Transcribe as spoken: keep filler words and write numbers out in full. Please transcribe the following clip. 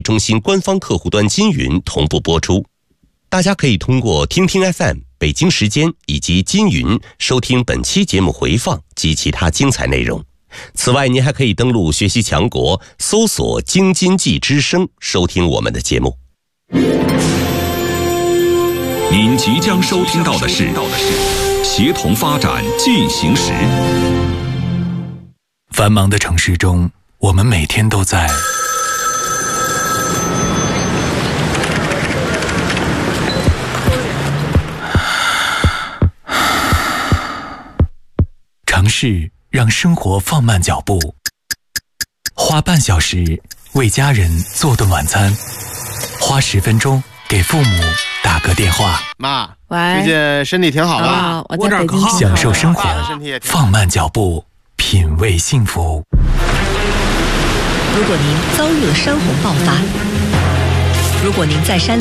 中心官方客户端金云同步播出。大家可以通过听听 F M、北京时间以及金云收听本期节目回放及其他精彩内容。此外，您还可以登录学习强国，搜索京津冀之声，收听我们的节目。 您即将收听到的是协同发展进行时。 繁忙的城市中，我们每天都在尝试让生活放慢脚步，花半小时为家人做顿晚餐，花十分钟给父母打个电话。 妈， 喂， 最近身体挺好吧？ 啊，我在北京。 享受生活，放慢脚步，品味幸福。 如果您遭遇了山洪爆发，如果您在山